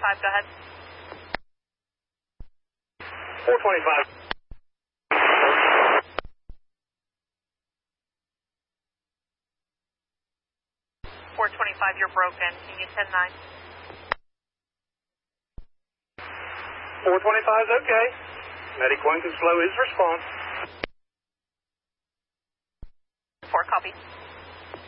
425, go ahead. 425. 425, you're broken. Can you 10-9? 425 is okay. Medic 1 can slow his response. 4, copy.